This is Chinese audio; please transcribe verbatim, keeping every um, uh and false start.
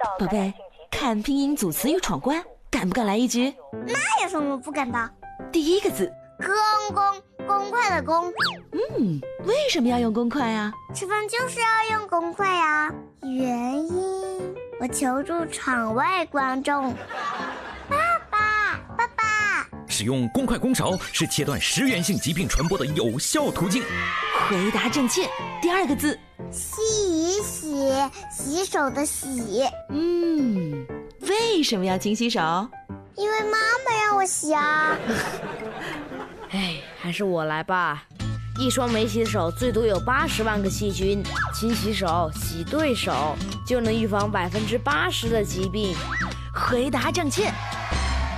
宝贝，看拼音组词语闯关，敢不敢来一局？ 那有什么不敢的？ 第一个字， 公公，公筷的公。 嗯，为什么要用公筷啊？ 吃饭就是要用公筷啊。原因，我求助场外观众。爸爸，爸爸， 使用公筷公勺是切断食源性疾病传播的有效途径。 回答正确。第二个字， 洗洗，洗手的洗。 嗯，为什么要勤洗手？ 因为妈妈让我洗啊。 哎，还是我来吧。一双没洗手最多有八十万个细菌，勤洗手，洗对手，就能预防百分之八十的疾病。 回答正确。